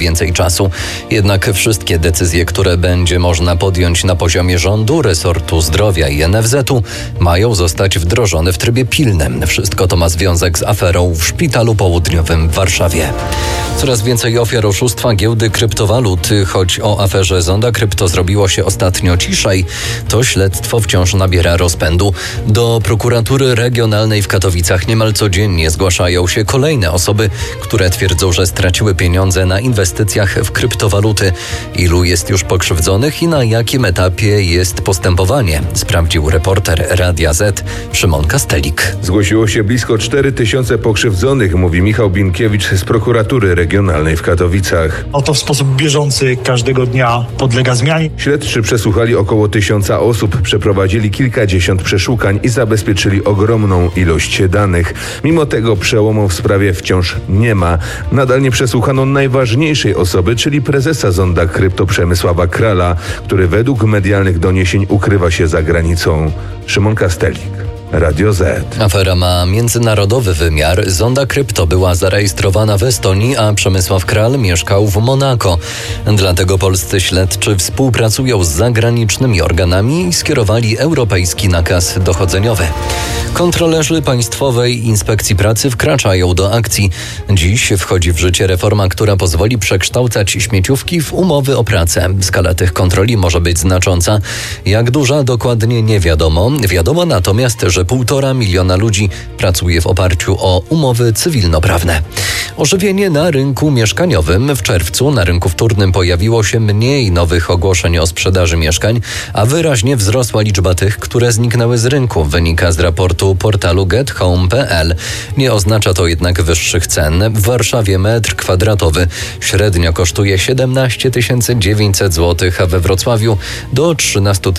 więcej czasu. Jednak wszystkie decyzje, które będzie można podjąć na poziomie rządu, resortu zdrowia i NFZ-u, mają zostać wdrożone w trybie pilnym. Wszystko to ma związek z aferą w Szpitalu Południowym w Warszawie. Coraz więcej ofiar oszustwa giełdy kryptowalut. Choć o aferze Zonda Krypto zrobiło się ostatnio ciszej, to śledztwo wciąż nabiera rozpędu. Do prokuratury regionalnej w Katowicach niemal codziennie zgłaszają się kolejne osoby, które twierdzą, że straciły pieniądze na inwestycjach w kryptowaluty. Ilu jest już pokrzywdzonych i na jakim etapie jest postępowanie? Sprawdził reporter Radia Z Szymon Kastelik. Zgłosiło się blisko 4000 pokrzywdzonych, mówi Michał Binkiewicz z prokuratury regionalnej w Katowicach. To w sposób bieżący każdego dnia podlega zmianie. Śledczy przesłuchali około 1000 osób, przeprowadzili kilkadziesiąt przeszukań i zabezpieczyli ogromną ilość danych. Mimo tego przełomu w sprawie wciąż nie ma. Nadal nie przesłuchano najważniejszej osoby, czyli prezesa Zonda Krypto Przemysława Krala, który według medialnych doniesień ukrywa się za granicą. Szymon Kastelik, Radio Z. Afera ma międzynarodowy wymiar. Zonda Krypto była zarejestrowana w Estonii, a Przemysław Kral mieszkał w Monako. Dlatego polscy śledczy współpracują z zagranicznymi organami i skierowali europejski nakaz dochodzeniowy. Kontrolerzy Państwowej Inspekcji Pracy wkraczają do akcji. Dziś wchodzi w życie reforma, która pozwoli przekształcać śmieciówki w umowy o pracę. Skala tych kontroli może być znacząca. Jak duża, dokładnie nie wiadomo. Wiadomo natomiast, że 1,5 miliona ludzi pracuje w oparciu o umowy cywilnoprawne. Ożywienie na rynku mieszkaniowym. W czerwcu na rynku wtórnym pojawiło się mniej nowych ogłoszeń o sprzedaży mieszkań, a wyraźnie wzrosła liczba tych, które zniknęły z rynku, wynika z raportu portalu gethome.pl. Nie oznacza to jednak wyższych cen. W Warszawie metr kwadratowy średnio kosztuje 17 900 zł, a we Wrocławiu do 13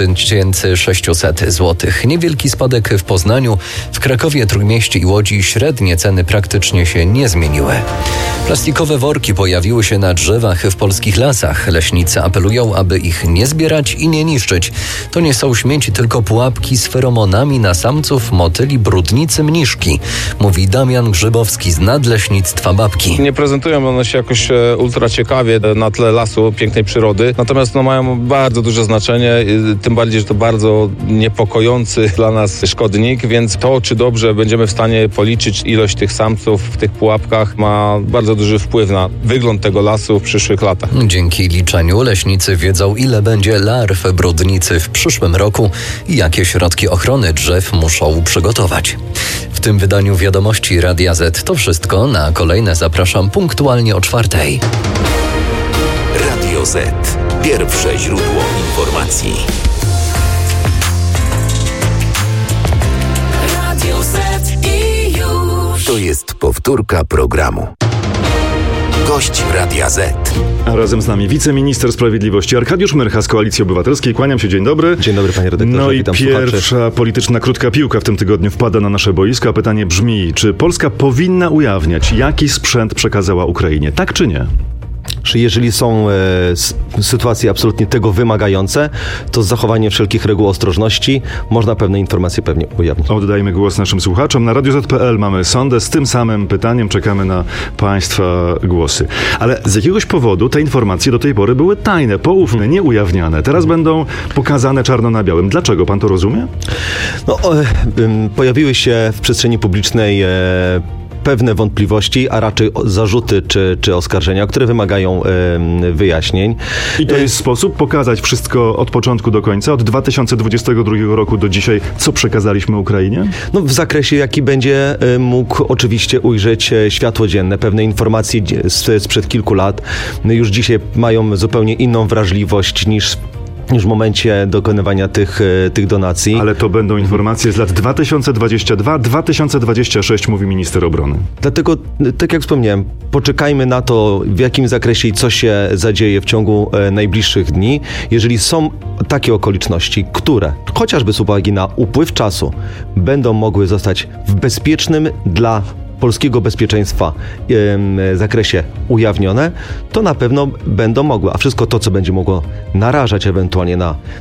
600 zł. Niewielki spadek w Poznaniu, w Krakowie, Trójmieście i Łodzi średnie ceny praktycznie się nie zmieniły. Plastikowe worki pojawiły się na drzewach w polskich lasach. Leśnicy apelują, aby ich nie zbierać i nie niszczyć. To nie są śmieci, tylko pułapki z feromonami na samców, motyli, brudnicy, mniszki, mówi Damian Grzybowski z Nadleśnictwa Babki. Nie prezentują one się jakoś ultra ciekawie na tle lasu, pięknej przyrody, natomiast mają bardzo duże znaczenie, tym bardziej, że to bardzo niepokojący dla nas szkodnik, więc to, czy dobrze będziemy w stanie policzyć ilość tych samców w tych pułapkach, ma bardzo duży wpływ na wygląd tego lasu w przyszłych latach. Dzięki liczeniu leśnicy wiedzą, ile będzie larw brudnicy w przyszłym roku i jakie środki ochrony drzew muszą przygotować. W tym wydaniu Wiadomości Radia Z to wszystko. Na kolejne zapraszam punktualnie o 4:00. Radio Z. Pierwsze źródło informacji. Radio Z i już. To jest powtórka programu. Gość Radia Z. A razem z nami wiceminister sprawiedliwości Arkadiusz Myrcha z Koalicji Obywatelskiej. Kłaniam się, dzień dobry. Dzień dobry, panie redaktorze. No i pierwsza polityczna krótka piłka w tym tygodniu wpada na nasze boisko, a pytanie brzmi, czy Polska powinna ujawniać, jaki sprzęt przekazała Ukrainie, tak czy nie? Czy jeżeli są sytuacje absolutnie tego wymagające, to z zachowaniem wszelkich reguł ostrożności można pewne informacje pewnie ujawnić. Oddajmy głos naszym słuchaczom. Na Radio Z.pl mamy sondę z tym samym pytaniem. Czekamy na Państwa głosy. Ale z jakiegoś powodu te informacje do tej pory były tajne, poufne, nieujawniane. Teraz będą pokazane czarno na białym. Dlaczego? Pan to rozumie? Pojawiły się w przestrzeni publicznej pewne wątpliwości, a raczej zarzuty czy oskarżenia, które wymagają wyjaśnień. I to jest sposób pokazać wszystko od początku do końca, od 2022 roku do dzisiaj, co przekazaliśmy Ukrainie? No, w zakresie, jaki będzie mógł oczywiście ujrzeć światło dzienne. Pewne informacje sprzed kilku lat już dzisiaj mają zupełnie inną wrażliwość niż w momencie dokonywania tych donacji. Ale to będą informacje z lat 2022-2026, mówi minister obrony. Dlatego, tak jak wspomniałem, poczekajmy na to, w jakim zakresie i co się zadzieje w ciągu najbliższych dni. Jeżeli są takie okoliczności, które chociażby z uwagi na upływ czasu będą mogły zostać w bezpiecznym dla polskiego bezpieczeństwa zakresie ujawnione, to na pewno będą mogły. A wszystko to, co będzie mogło narażać ewentualnie na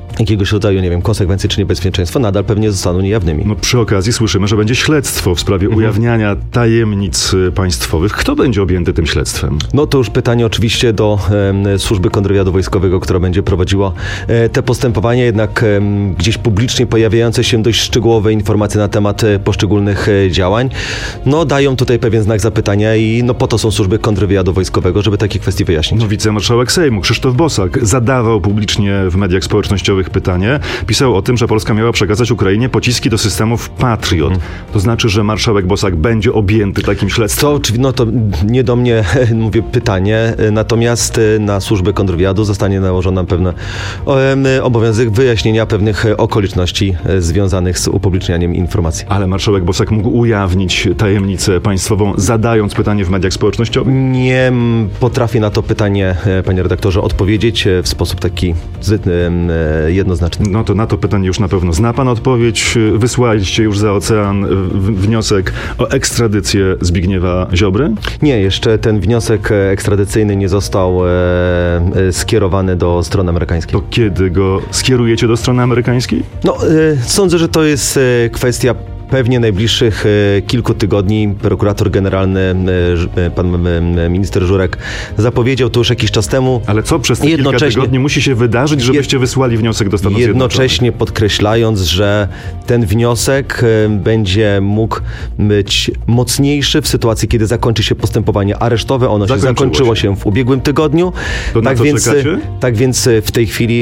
jakiegoś rodzaju, nie wiem, konsekwencji czy niebezpieczeństwa, nadal pewnie zostaną niejawnymi. No, przy okazji słyszymy, że będzie śledztwo w sprawie ujawniania tajemnic państwowych. Kto będzie objęty tym śledztwem? No to już pytanie oczywiście do Służby Kontrwywiadu Wojskowego, która będzie prowadziła te postępowania, jednak gdzieś publicznie pojawiające się dość szczegółowe informacje na temat poszczególnych działań, no dają tutaj pewien znak zapytania i no po to są Służby Kontrwywiadu Wojskowego, żeby takie kwestie wyjaśnić. No, wicemarszałek Sejmu Krzysztof Bosak zadawał publicznie w mediach społecznościowych pytanie. Pisał o tym, że Polska miała przekazać Ukrainie pociski do systemów Patriot. To znaczy, że marszałek Bosak będzie objęty takim śledztwem? No to nie do mnie, mówię, pytanie, natomiast na Służbę Kontrwywiadu zostanie nałożony pewien obowiązek wyjaśnienia pewnych okoliczności związanych z upublicznianiem informacji. Ale marszałek Bosak mógł ujawnić tajemnicę państwową, zadając pytanie w mediach społecznościowych? Nie potrafię na to pytanie, panie redaktorze, odpowiedzieć w sposób taki jednoznaczny. No to na to pytanie już na pewno zna pan odpowiedź. Wysłaliście już za ocean wniosek o ekstradycję Zbigniewa Ziobry? Nie, jeszcze ten wniosek ekstradycyjny nie został skierowany do strony amerykańskiej. To kiedy go skierujecie do strony amerykańskiej? No, sądzę, że to jest kwestia pewnie najbliższych kilku tygodni. Prokurator generalny, pan minister Żurek, zapowiedział to już jakiś czas temu. Ale co przez te kilka tygodni musi się wydarzyć, żebyście wysłali wniosek do Stanów Zjednoczonych? Jednocześnie podkreślając, że ten wniosek będzie mógł być mocniejszy w sytuacji, kiedy zakończy się postępowanie aresztowe. Ono się zakończyło się w ubiegłym tygodniu. To na co czekacie? Tak więc w tej chwili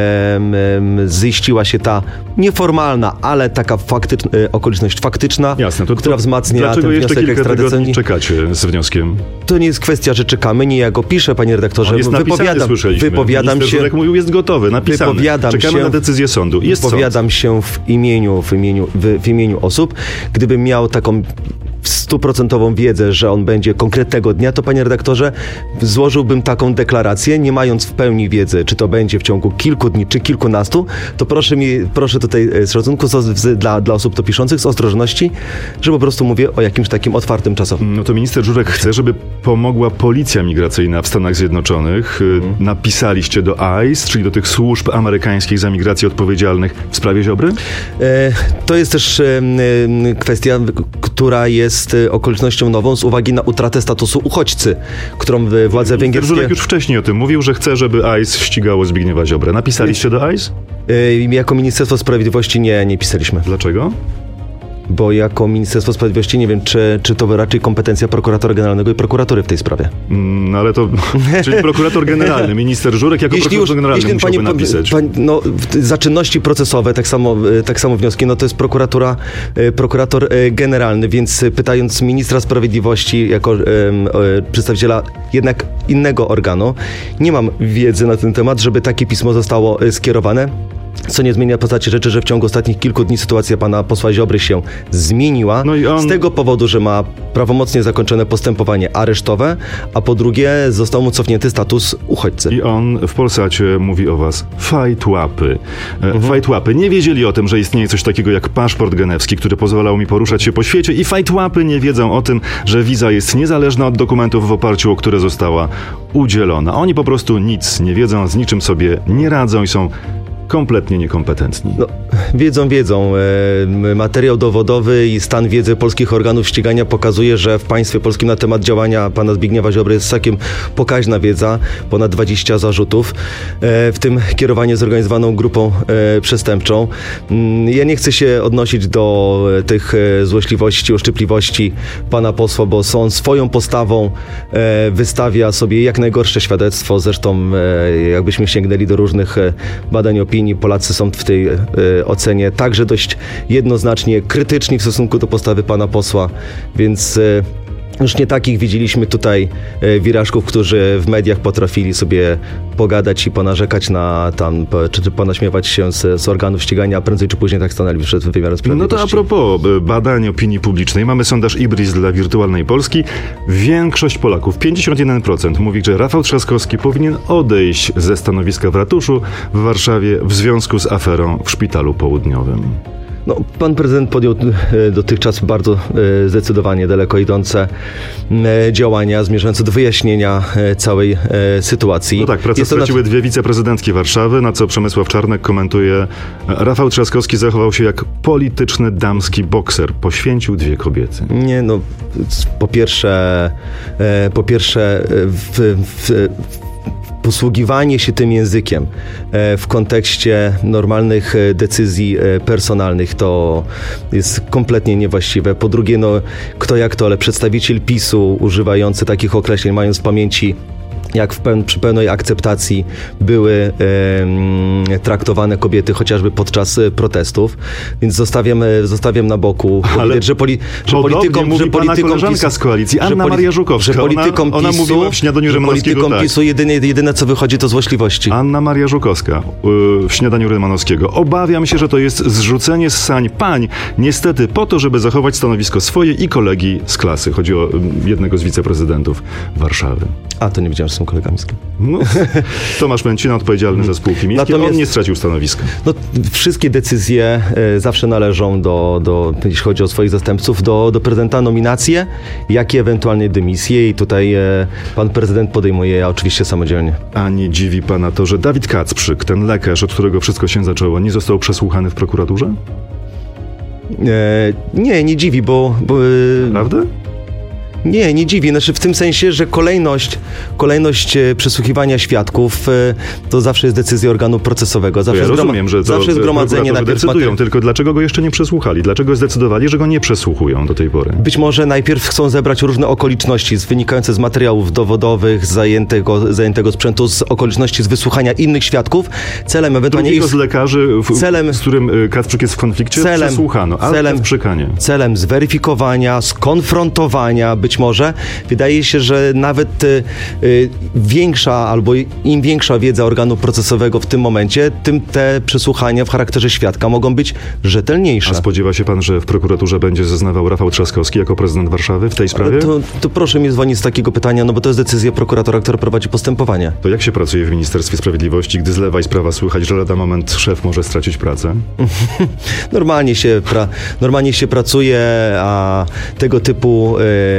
ziściła się ta nieformalna, ale taka okoliczność faktyczna, jasne, która wzmacnia ten wniosek ekstradycyjny. Dlaczego jeszcze kilka tygodni czekacie z wnioskiem? To nie jest kwestia, że czekamy, nie ja go piszę, panie redaktorze. On jest napisany, słyszeliśmy. Wypowiadam się. Żurek mówił, jest gotowy, napisany. Czekamy na decyzję sądu. Wypowiadam się w imieniu osób. Gdybym miał taką 100% wiedzę, że on będzie konkretnego dnia, to panie redaktorze, złożyłbym taką deklarację, nie mając w pełni wiedzy, czy to będzie w ciągu kilku dni, czy kilkunastu, to proszę tutaj z szacunku dla osób to piszących, z ostrożności, że po prostu mówię o jakimś takim otwartym czasowo. No to minister Żurek chce, żeby pomogła policja migracyjna w Stanach Zjednoczonych. Napisaliście do ICE, czyli do tych służb amerykańskich za migrację odpowiedzialnych w sprawie Ziobry? To jest też kwestia, która jest okolicznością nową z uwagi na utratę statusu uchodźcy, którą władze węgierskie... Żurek już wcześniej o tym mówił, że chce, żeby ICE ścigało Zbigniewa Ziobrę. Napisaliście do ICE? Jako Ministerstwo Sprawiedliwości nie pisaliśmy. Dlaczego? Bo jako Ministerstwo Sprawiedliwości nie wiem, czy to raczej kompetencja prokuratora generalnego i prokuratury w tej sprawie. No ale to... Czyli prokurator generalny, minister Żurek jako prokurator generalny musiałby napisać. Za czynności procesowe, tak samo wnioski, no to jest prokurator generalny, więc pytając ministra sprawiedliwości jako przedstawiciela jednak innego organu, nie mam wiedzy na ten temat, żeby takie pismo zostało skierowane. Co nie zmienia postaci rzeczy, że w ciągu ostatnich kilku dni sytuacja pana posła Ziobry się zmieniła. No i z tego powodu, że ma prawomocnie zakończone postępowanie aresztowe, a po drugie został mu cofnięty status uchodźcy. I on w Polsacie mówi o was fajtłapy. Fajtłapy nie wiedzieli o tym, że istnieje coś takiego jak paszport genewski, który pozwalał mi poruszać się po świecie, i fajtłapy nie wiedzą o tym, że wiza jest niezależna od dokumentów, w oparciu o które została udzielona. Oni po prostu nic nie wiedzą, z niczym sobie nie radzą i są kompletnie niekompetentni. No, wiedzą. Materiał dowodowy i stan wiedzy polskich organów ścigania pokazuje, że w państwie polskim na temat działania pana Zbigniewa Ziobry jest całkiem pokaźna wiedza, ponad 20 zarzutów, w tym kierowanie zorganizowaną grupą przestępczą. Ja nie chcę się odnosić do tych złośliwości, uszczypliwości pana posła, bo on swoją postawą wystawia sobie jak najgorsze świadectwo. Zresztą jakbyśmy sięgnęli do różnych badań opinii, Polacy są w tej ocenie także dość jednoznacznie krytyczni w stosunku do postawy pana posła, więc już nie takich widzieliśmy tutaj wirażków, którzy w mediach potrafili sobie pogadać i ponarzekać czy ponaśmiewać się z organów ścigania, a prędzej czy później tak stanęli przed wymiarem sprawiedliwości. No to a propos badań opinii publicznej. Mamy sondaż IBRIS dla Wirtualnej Polski. Większość Polaków, 51%, mówi, że Rafał Trzaskowski powinien odejść ze stanowiska w ratuszu w Warszawie w związku z aferą w Szpitalu Południowym. No, pan prezydent podjął dotychczas bardzo zdecydowanie daleko idące działania zmierzające do wyjaśnienia całej sytuacji. No tak, pracę straciły dwie wiceprezydentki Warszawy, na co Przemysław Czarnek komentuje: Rafał Trzaskowski zachował się jak polityczny damski bokser. Poświęcił dwie kobiety. Nie, no, po pierwsze posługiwanie się tym językiem w kontekście normalnych decyzji personalnych to jest kompletnie niewłaściwe. Po drugie, no kto jak to, ale przedstawiciel PiS-u używający takich określeń, mając w pamięci, jak przy pełnej akceptacji były traktowane kobiety chociażby podczas protestów, więc zostawiam na boku. Ale widać, że politykom pana koleżanka z koalicji, Anna Maria Żukowska. Że politykom ona PiS-u, mówiła w śniadaniu Rymanowskiego politykom PiS-u jedyne co wychodzi to złośliwości. Anna Maria Żukowska w śniadaniu Rymanowskiego: obawiam się, że to jest zrzucenie z sań pań, niestety po to, żeby zachować stanowisko swoje i kolegi z klasy. Chodzi o jednego z wiceprezydentów Warszawy. A, to nie wiedziałem, że są kolegami z klasy. No, Tomasz Męcina, odpowiedzialny za spółki miejskie, on nie stracił stanowiska. No, wszystkie decyzje zawsze należą jeśli chodzi o swoich zastępców, do prezydenta, nominacje, jak i ewentualnie dymisje, i tutaj pan prezydent podejmuje je oczywiście samodzielnie. A nie dziwi pana to, że Dawid Kacprzyk, ten lekarz, od którego wszystko się zaczęło, nie został przesłuchany w prokuraturze? Nie dziwi, bo Prawda? Nie dziwi. Znaczy w tym sensie, że kolejność przesłuchiwania świadków to zawsze jest decyzja organu procesowego. Zawsze ja rozumiem, że to zawsze zgromadzenie najpierw decydują, tylko dlaczego go jeszcze nie przesłuchali? Dlaczego zdecydowali, że go nie przesłuchują do tej pory? Być może najpierw chcą zebrać różne okoliczności wynikające z materiałów dowodowych, zajętego sprzętu, z okoliczności z wysłuchania innych świadków, celem ewentualnie... Drugiego z lekarzy, z którym Kacprzyk jest w konflikcie, przesłuchano, ale Kacprzyka nie. Celem zweryfikowania, skonfrontowania, być może. Wydaje się, że nawet im większa wiedza organu procesowego w tym momencie, tym te przesłuchania w charakterze świadka mogą być rzetelniejsze. A spodziewa się pan, że w prokuraturze będzie zeznawał Rafał Trzaskowski jako prezydent Warszawy w tej sprawie? To proszę mnie zwolnić z takiego pytania, no bo to jest decyzja prokuratora, która prowadzi postępowanie. To jak się pracuje w Ministerstwie Sprawiedliwości, gdy z lewa i z prawa słychać, że lada moment szef może stracić pracę? Normalnie się pracuje, a tego typu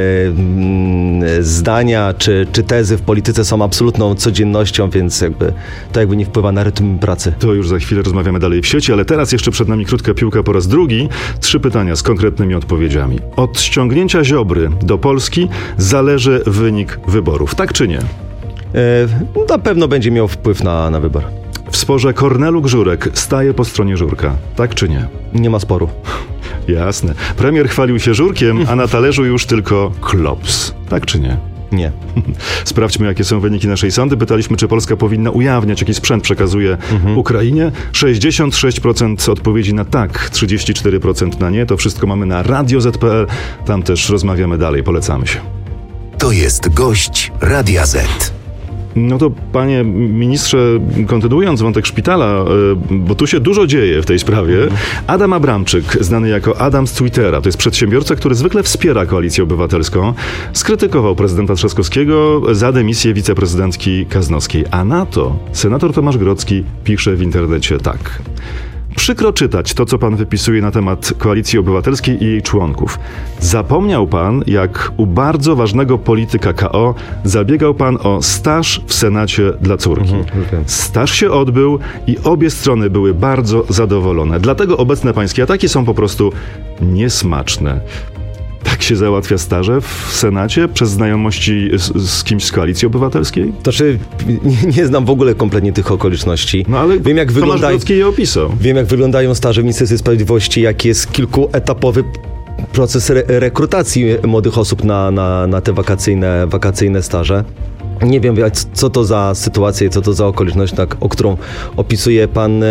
zdania czy tezy w polityce są absolutną codziennością, więc to nie wpływa na rytm pracy. To już za chwilę rozmawiamy dalej w sieci, ale teraz jeszcze przed nami krótka piłka po raz drugi. 3 pytania z konkretnymi odpowiedziami. Od ściągnięcia Ziobry do Polski zależy wynik wyborów, tak czy nie? Na pewno będzie miał wpływ na wybór. W sporze Kornelu-Grzurek staje po stronie Żurka, tak czy nie? Nie ma sporu. Jasne. Premier chwalił się Żurkiem, a na talerzu już tylko klops. Tak czy nie? Nie. Sprawdźmy, jakie są wyniki naszej sondy. Pytaliśmy, czy Polska powinna ujawniać, jaki sprzęt przekazuje Ukrainie. 66% odpowiedzi na tak, 34% na nie. To wszystko mamy na Radio Z.pl. Tam też rozmawiamy dalej. Polecamy się. To jest gość Radia Z. No to panie ministrze, kontynuując wątek szpitala, bo tu się dużo dzieje w tej sprawie. Adam Abramczyk, znany jako Adam z Twittera, to jest przedsiębiorca, który zwykle wspiera Koalicję Obywatelską, skrytykował prezydenta Trzaskowskiego za dymisję wiceprezydentki Kaznowskiej. A na to senator Tomasz Grodzki pisze w internecie tak: przykro czytać to, co pan wypisuje na temat Koalicji Obywatelskiej i jej członków. Zapomniał pan, jak u bardzo ważnego polityka KO zabiegał pan o staż w Senacie dla córki. Staż się odbył i obie strony były bardzo zadowolone. Dlatego obecne pańskie ataki są po prostu niesmaczne. Tak się załatwia staże w Senacie przez znajomości z kimś z Koalicji Obywatelskiej? Znaczy, nie znam w ogóle kompletnie tych okoliczności. No ale wiem, jak Tomasz Grodzki je opisał. Wiem, jak wyglądają staże w Ministerstwie Sprawiedliwości, jaki jest kilkuetapowy proces rekrutacji młodych osób na te wakacyjne staże. Nie wiem, co to za sytuacja i co to za okoliczność, o którą opisuje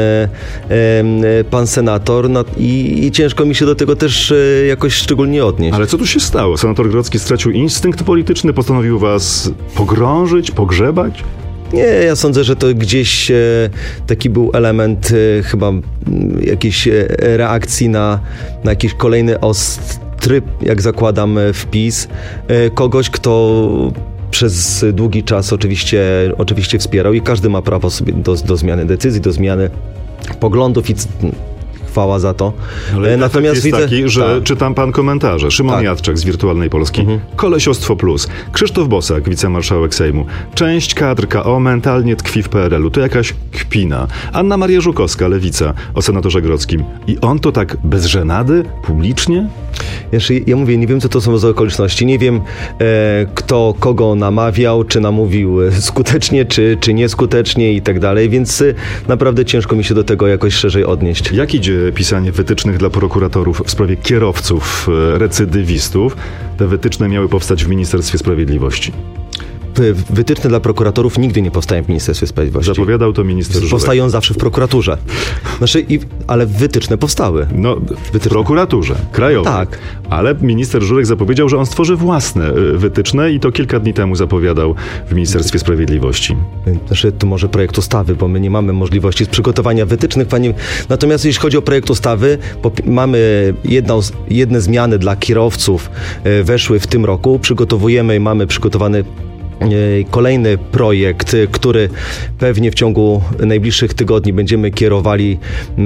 pan senator, no i ciężko mi się do tego też jakoś szczególnie odnieść. Ale co tu się stało? Senator Grodzki stracił instynkt polityczny, postanowił was pogrążyć, pogrzebać? Nie, ja sądzę, że to gdzieś taki był element chyba jakiejś reakcji na jakiś kolejny ostry, jak zakładam, wpis kogoś, kto przez długi czas oczywiście wspierał i każdy ma prawo sobie do zmiany decyzji, do zmiany poglądów i chwała za to. Ale natomiast jest taki, że tak. czytam pan komentarze. Szymon Jadczak z Wirtualnej Polski. Kolesiostwo plus. Krzysztof Bosak, wicemarszałek Sejmu. Część kadr KO mentalnie tkwi w PRL-u. To jakaś kpina. Anna Maria Żukowska, Lewica, o senatorze Grodzkim. I on to tak bez żenady, publicznie? Ja mówię, nie wiem, co to są za okoliczności. Nie wiem, kto kogo namawiał, czy namówił skutecznie, czy nieskutecznie i tak dalej, więc naprawdę ciężko mi się do tego jakoś szerzej odnieść. Jak idzie pisanie wytycznych dla prokuratorów w sprawie kierowców, recydywistów? Te wytyczne miały powstać w Ministerstwie Sprawiedliwości. Wytyczne dla prokuratorów nigdy nie powstają w Ministerstwie Sprawiedliwości. Zapowiadał to minister Żurek. Powstają zawsze w prokuraturze. Ale wytyczne powstały. No, w prokuraturze krajowej. Tak. Ale minister Żurek zapowiedział, że on stworzy własne wytyczne i to kilka dni temu zapowiadał w Ministerstwie Sprawiedliwości. To może projekt ustawy, bo my nie mamy możliwości przygotowania wytycznych. Natomiast jeśli chodzi o projekt ustawy, mamy jedne zmiany dla kierowców weszły w tym roku. Mamy przygotowany kolejny projekt, który pewnie w ciągu najbliższych tygodni będziemy kierowali,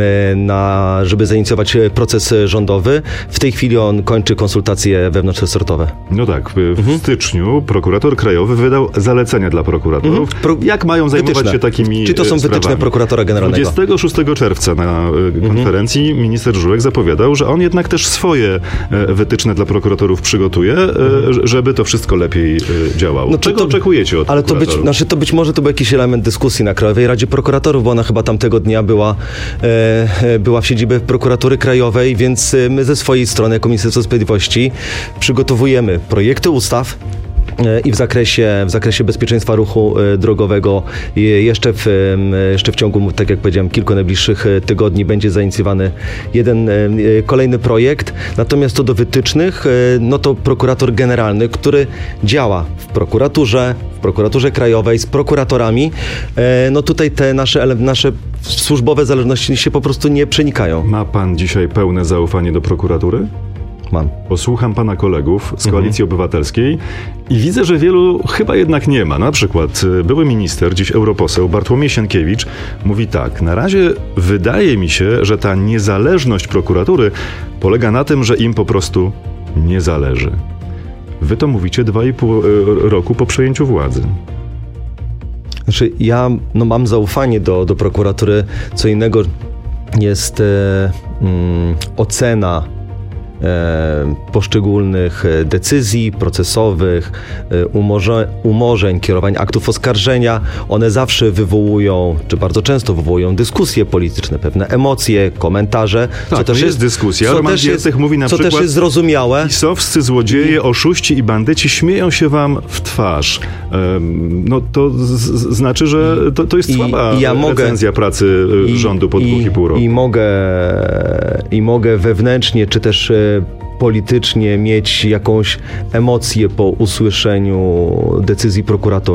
żeby zainicjować proces rządowy. W tej chwili on kończy konsultacje wewnątrzresortowe. No tak, w styczniu prokurator krajowy wydał zalecenia dla prokuratorów. Jak mają zajmować się takimi Czy to są wytyczne sprawami? prokuratora generalnego? 26 czerwca na konferencji minister Żurek zapowiadał, że on jednak też swoje wytyczne dla prokuratorów przygotuje, żeby to wszystko lepiej działało. No Czego oczekujecie od prokuratorów? To być może to był jakiś element dyskusji na Krajowej Radzie Prokuratorów, bo ona chyba tamtego dnia była w siedzibie prokuratury krajowej, więc my ze swojej strony jako Ministerstwo Sprawiedliwości przygotowujemy projekty ustaw i w zakresie bezpieczeństwa ruchu drogowego jeszcze w ciągu, tak jak powiedziałem, kilku najbliższych tygodni będzie zainicjowany jeden kolejny projekt. Natomiast co do wytycznych, no to prokurator generalny, który działa w prokuraturze krajowej z prokuratorami, no tutaj te nasze służbowe zależności się po prostu nie przenikają. Ma pan dzisiaj pełne zaufanie do prokuratury? Mam. Posłucham pana kolegów z Koalicji Obywatelskiej i widzę, że wielu chyba jednak nie ma. Na przykład były minister, dziś europoseł Bartłomiej Sienkiewicz mówi tak: na razie wydaje mi się, że ta niezależność prokuratury polega na tym, że im po prostu nie zależy. Wy to mówicie 2,5 roku po przejęciu władzy. Znaczy, ja mam zaufanie do prokuratury. Co innego jest ocena poszczególnych decyzji procesowych, umorzeń, kierowań aktów oskarżenia. One zawsze wywołują, czy bardzo często wywołują dyskusje polityczne, pewne emocje, komentarze. Tak, co też jest dyskusja. Roman Giertych mówi na przykład, co też jest zrozumiałe. PiS-owscy złodzieje, oszuści i bandyci śmieją się wam w twarz. No to znaczy, że to jest słaba recenzja pracy rządu po 2,5 roku. I mogę wewnętrznie, czy też politycznie mieć jakąś emocję po usłyszeniu decyzji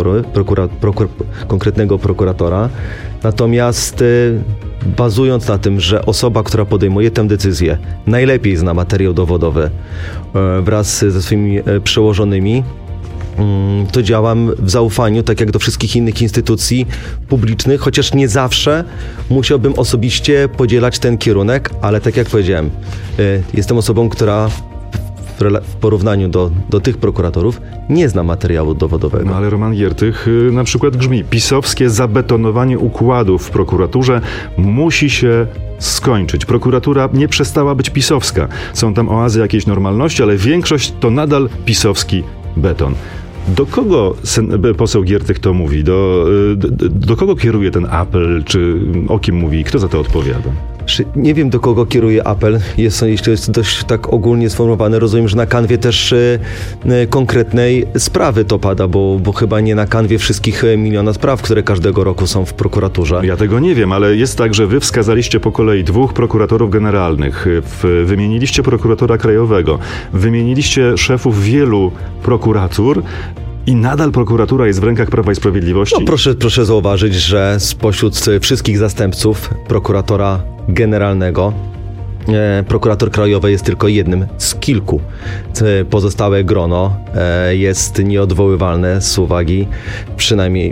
konkretnego prokuratora. Natomiast bazując na tym, że osoba, która podejmuje tę decyzję, najlepiej zna materiał dowodowy wraz ze swoimi przełożonymi, to działam w zaufaniu, tak jak do wszystkich innych instytucji publicznych, chociaż nie zawsze musiałbym osobiście podzielać ten kierunek, ale tak jak powiedziałem, jestem osobą, która w porównaniu do tych prokuratorów nie zna materiału dowodowego. No ale Roman Giertych na przykład grzmi: pisowskie zabetonowanie układów w prokuraturze musi się skończyć. Prokuratura nie przestała być pisowska. Są tam oazy jakiejś normalności, ale większość to nadal pisowski beton. Do kogo poseł Giertych to mówi? Do kogo kieruje ten apel? Czy o kim mówi? Kto za to odpowiada? Nie wiem, do kogo kieruje apel. Jeśli jest dość tak ogólnie sformułowane, rozumiem, że na kanwie też konkretnej sprawy to pada, bo chyba nie na kanwie wszystkich miliona spraw, które każdego roku są w prokuraturze. Ja tego nie wiem, ale jest tak, że wy wskazaliście po kolei 2 prokuratorów generalnych, wymieniliście prokuratora krajowego, wymieniliście szefów wielu prokuratur. I nadal prokuratura jest w rękach Prawa i Sprawiedliwości? No proszę zauważyć, że spośród wszystkich zastępców prokuratora generalnego prokurator krajowy jest tylko jednym z kilku. Pozostałe grono jest nieodwoływalne z uwagi, przynajmniej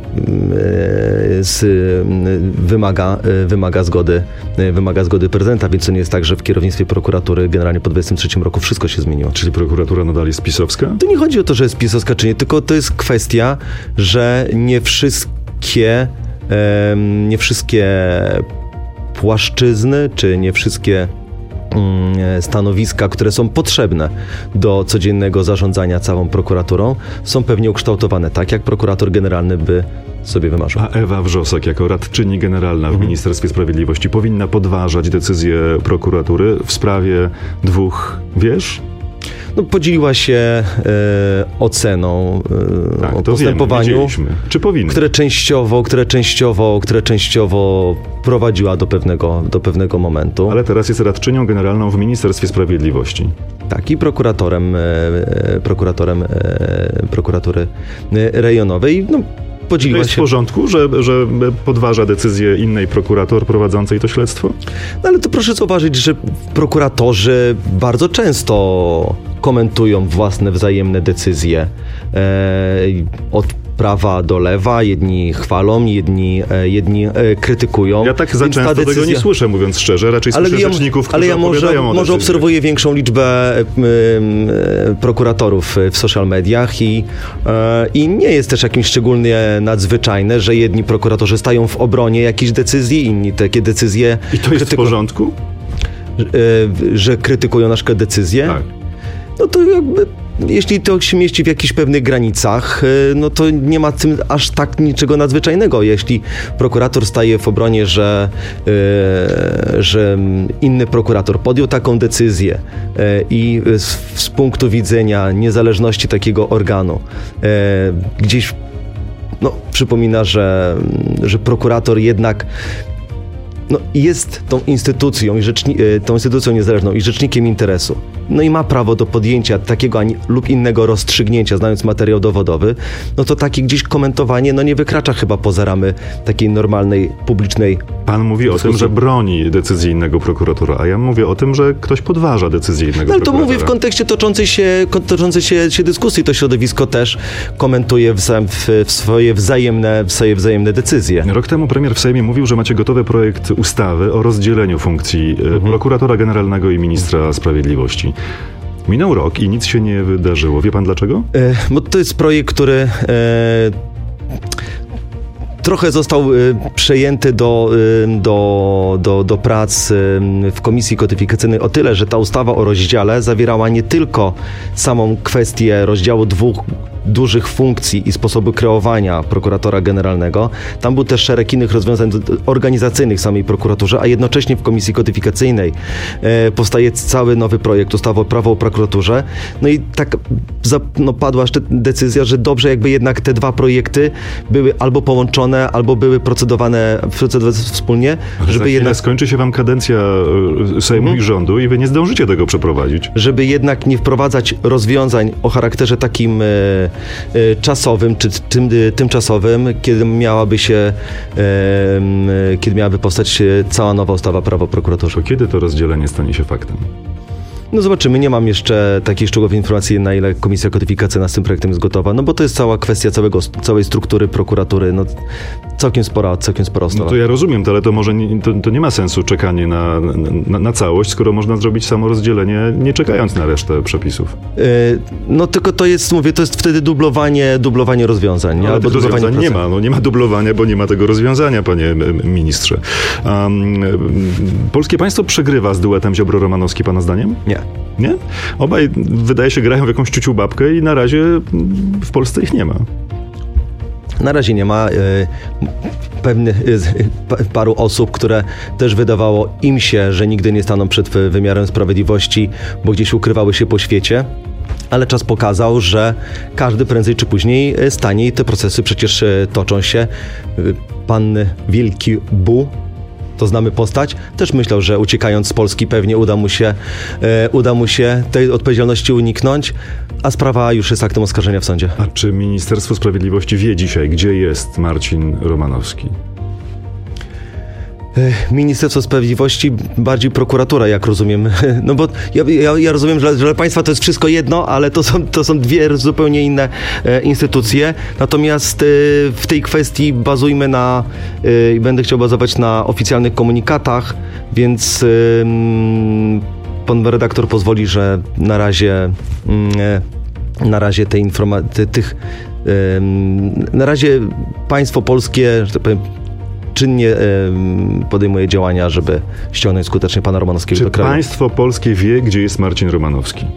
wymaga zgody prezydenta, więc to nie jest tak, że w kierownictwie prokuratury generalnie po 23 roku wszystko się zmieniło. Czyli prokuratura nadal jest pisowska? To nie chodzi o to, że jest pisowska czy nie, tylko to jest kwestia, że nie wszystkie płaszczyzny, czy nie wszystkie stanowiska, które są potrzebne do codziennego zarządzania całą prokuraturą, są pewnie ukształtowane tak, jak prokurator generalny by sobie wymarzył. A Ewa Wrzosek jako radczyni generalna w Ministerstwie Sprawiedliwości powinna podważać decyzję prokuratury w sprawie dwóch wież? No, podzieliła się oceną o postępowaniu, czy powinna? które częściowo prowadziła do pewnego momentu. Ale teraz jest radczynią generalną w Ministerstwie Sprawiedliwości. Tak, i prokuratorem prokuratury rejonowej. No, to jest w porządku, że podważa decyzję innej prokurator prowadzącej to śledztwo? No ale to proszę zauważyć, że prokuratorzy bardzo często komentują własne wzajemne decyzje od prawa do lewa, jedni chwalą, jedni krytykują. Ja tak za często tego nie słyszę, mówiąc szczerze, raczej słyszę rzeczników, którzy opowiadają o decyzji. Może obserwuję większą liczbę prokuratorów w social mediach i nie jest też jakimś szczególnie nadzwyczajne, że jedni prokuratorzy stają w obronie jakichś decyzji, inni takie decyzje... I to jest w porządku? Że krytykują na przykład decyzje? Tak. No to jakby... Jeśli to się mieści w jakichś pewnych granicach, no to nie ma w tym aż tak niczego nadzwyczajnego. Jeśli prokurator staje w obronie, że inny prokurator podjął taką decyzję i z punktu widzenia niezależności takiego organu gdzieś przypomina, że prokurator jednak jest tą instytucją niezależną i rzecznikiem interesu. No i ma prawo do podjęcia takiego lub innego rozstrzygnięcia, znając materiał dowodowy, no to takie gdzieś komentowanie nie wykracza chyba poza ramy takiej normalnej, publicznej Pan mówi o tym, że broni decyzji innego prokuratora, a ja mówię o tym, że ktoś podważa decyzję innego prokuratora. Ale to mówię w kontekście toczącej się dyskusji. To środowisko też komentuje swoje wzajemne decyzje. Rok temu premier w Sejmie mówił, że macie gotowy projekt ustawy o rozdzieleniu funkcji prokuratora generalnego i ministra sprawiedliwości. Minął rok i nic się nie wydarzyło. Wie pan dlaczego? Bo to jest projekt, który trochę został przejęty do prac w Komisji Kodyfikacyjnej o tyle, że ta ustawa o rozdziale zawierała nie tylko samą kwestię rozdziału dwóch dużych funkcji i sposobu kreowania prokuratora generalnego. Tam był też szereg innych rozwiązań organizacyjnych w samej prokuraturze, a jednocześnie w Komisji Kodyfikacyjnej powstaje cały nowy projekt ustawy o prawo o prokuraturze. No i tak padła jeszcze decyzja, że dobrze jakby jednak te dwa projekty były albo połączone, albo były procedowane wspólnie, żeby jednak... skończy się wam kadencja Sejmu i rządu i wy nie zdążycie tego przeprowadzić. Żeby jednak nie wprowadzać rozwiązań o charakterze takim czasowym, czy tymczasowym, kiedy miałaby powstać cała nowa ustawa prawo o prokuraturze. Kiedy to rozdzielenie stanie się faktem? No zobaczymy, nie mam jeszcze takiej szczegółowej informacji, na ile Komisja Kodyfikacyjna z tym projektem jest gotowa, bo to jest cała kwestia całej struktury prokuratury, całkiem spora ustawa. No to ja rozumiem, ale to może to nie ma sensu czekanie na całość, skoro można zrobić samo rozdzielenie, nie czekając na resztę przepisów. Tylko to jest wtedy dublowanie rozwiązań. Nie? Albo rozwiązań nie ma dublowania, bo nie ma tego rozwiązania, panie ministrze. Polskie państwo przegrywa z duetem Ziobro-Romanowski, pana zdaniem? Nie? Obaj, wydaje się, grają w jakąś ciuciu babkę i na razie w Polsce ich nie ma. Na razie nie ma. Paru osób, które też wydawało im się, że nigdy nie staną przed wymiarem sprawiedliwości, bo gdzieś ukrywały się po świecie. Ale czas pokazał, że każdy prędzej czy później stanie i te procesy przecież toczą się. Pan Wielki Bu, to znamy postać, też myślał, że uciekając z Polski pewnie uda mu się tej odpowiedzialności uniknąć, a sprawa już jest aktem oskarżenia w sądzie. A czy Ministerstwo Sprawiedliwości wie dzisiaj, gdzie jest Marcin Romanowski? Ministerstwo Sprawiedliwości, bardziej prokuratura, jak rozumiem. No bo ja rozumiem, że dla państwa to jest wszystko jedno, ale to są dwie zupełnie inne instytucje. Natomiast w tej kwestii bazujmy i będę chciał bazować na oficjalnych komunikatach, więc pan redaktor pozwoli, że na razie te informacje, na razie państwo polskie, że tak powiem, czynnie podejmuje działania, żeby ściągnąć skutecznie pana Romanowskiego do kraju. Czy państwo polskie wie, gdzie jest Marcin Romanowski?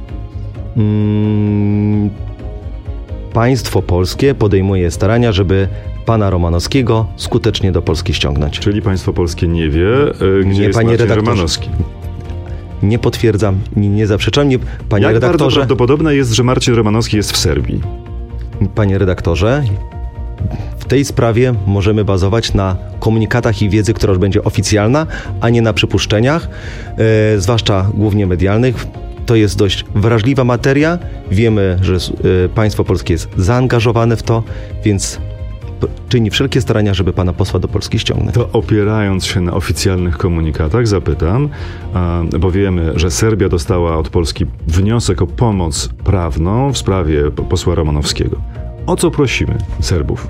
Państwo polskie podejmuje starania, żeby pana Romanowskiego skutecznie do Polski ściągnąć. Czyli państwo polskie nie wie, gdzie jest panie Marcin redaktorze. Romanowski? Nie potwierdzam, nie zaprzeczam. Panie Jak redaktorze, bardzo prawdopodobne jest, że Marcin Romanowski jest w Serbii? Panie redaktorze, w tej sprawie możemy bazować na komunikatach i wiedzy, która już będzie oficjalna, a nie na przypuszczeniach, zwłaszcza głównie medialnych. To jest dość wrażliwa materia. Wiemy, że państwo polskie jest zaangażowane w to, więc czyni wszelkie starania, żeby pana posła do Polski ściągnąć. To opierając się na oficjalnych komunikatach zapytam, bo wiemy, że Serbia dostała od Polski wniosek o pomoc prawną w sprawie posła Romanowskiego. O co prosimy Serbów?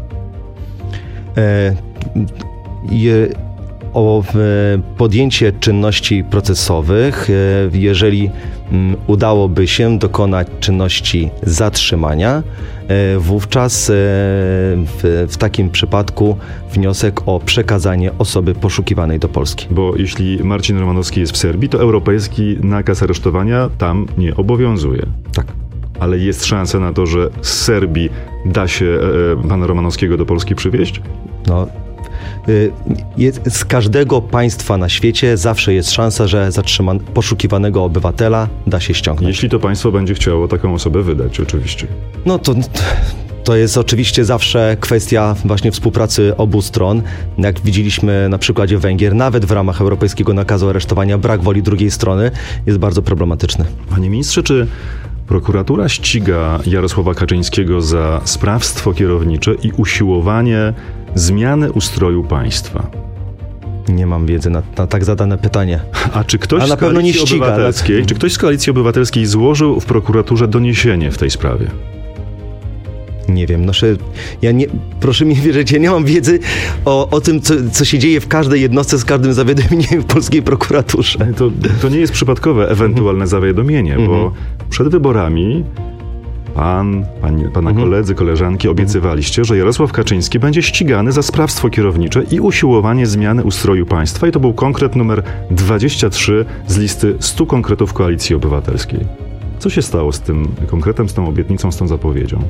O podjęcie czynności procesowych, jeżeli udałoby się dokonać czynności zatrzymania, wówczas w takim przypadku wniosek o przekazanie osoby poszukiwanej do Polski. Bo jeśli Marcin Romanowski jest w Serbii, to europejski nakaz aresztowania tam nie obowiązuje. Tak. Ale jest szansa na to, że z Serbii da się pana Romanowskiego do Polski przywieźć? No, z każdego państwa na świecie zawsze jest szansa, że poszukiwanego obywatela da się ściągnąć. Jeśli to państwo będzie chciało taką osobę wydać, oczywiście. No to jest oczywiście zawsze kwestia właśnie współpracy obu stron. Jak widzieliśmy na przykładzie Węgier, nawet w ramach europejskiego nakazu aresztowania brak woli drugiej strony jest bardzo problematyczny. Panie ministrze, czy prokuratura ściga Jarosława Kaczyńskiego za sprawstwo kierownicze i usiłowanie zmiany ustroju państwa? Nie mam wiedzy na tak zadane pytanie. A czy ktoś na pewno nie ściga. Czy ktoś z Koalicji Obywatelskiej złożył w prokuraturze doniesienie w tej sprawie? Nie wiem, proszę mi wierzyć, ja nie mam wiedzy o tym, co się dzieje w każdej jednostce z każdym zawiadomieniem w polskiej prokuraturze. To nie jest przypadkowe ewentualne zawiadomienie, bo przed wyborami pana koledzy, koleżanki obiecywaliście, że Jarosław Kaczyński będzie ścigany za sprawstwo kierownicze i usiłowanie zmiany ustroju państwa. I to był konkret numer 23 z listy 100 konkretów Koalicji Obywatelskiej. Co się stało z tym konkretem, z tą obietnicą, z tą zapowiedzią?